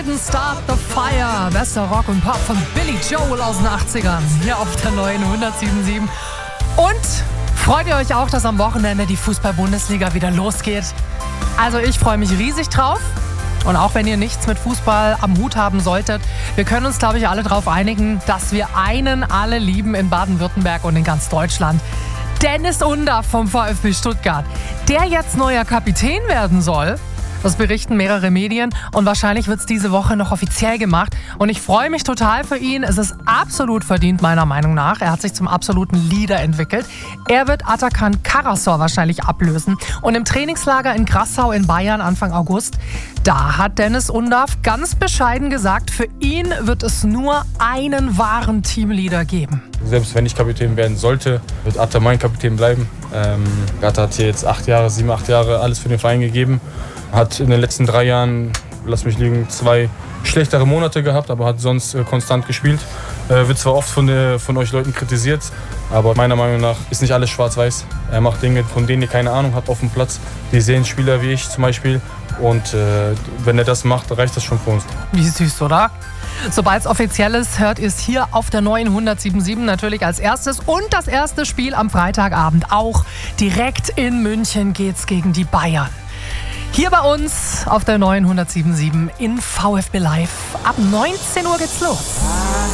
Start the Fire, bester Rock und Pop von Billy Joel aus den 80ern, hier auf der neuen 107.7. Und freut ihr euch auch, dass am Wochenende die Fußball-Bundesliga wieder losgeht? Also ich freue mich riesig drauf. Und auch wenn ihr nichts mit Fußball am Hut haben solltet, wir können uns, glaube ich, alle darauf einigen, dass wir einen alle lieben in Baden-Württemberg und in ganz Deutschland. Dennis Undaff vom VfB Stuttgart, der jetzt neuer Kapitän werden soll. Das berichten mehrere Medien und wahrscheinlich wird es diese Woche noch offiziell gemacht. Und ich freue mich total für ihn. Es ist absolut verdient, meiner Meinung nach. Er hat sich zum absoluten Leader entwickelt. Er wird Atakan Karasor wahrscheinlich ablösen. Und im Trainingslager in Grassau in Bayern Anfang August, da hat Dennis Undaff ganz bescheiden gesagt, für ihn wird es nur einen wahren Teamleader geben. Selbst wenn ich Kapitän werden sollte, wird Atta mein Kapitän bleiben. Atta hat hier jetzt 7, 8 Jahre alles für den Verein gegeben. Hat in den letzten 3 Jahren, lass mich liegen, 2 schlechtere Monate gehabt, aber hat sonst konstant gespielt. Wird zwar oft von euch Leuten kritisiert, aber meiner Meinung nach ist nicht alles schwarz-weiß. Er macht Dinge, von denen ihr keine Ahnung habt auf dem Platz. Die sehen Spieler wie ich zum Beispiel. Und wenn er das macht, reicht das schon für uns. Wie süß, oder? Sobald es offiziell ist, hört ihr es hier auf der neuen 107.7 natürlich als erstes. Und das erste Spiel am Freitagabend auch. Direkt in München geht's gegen die Bayern. Hier bei uns auf der neuen 107.7 in VfB Live. Ab 19 Uhr geht's los.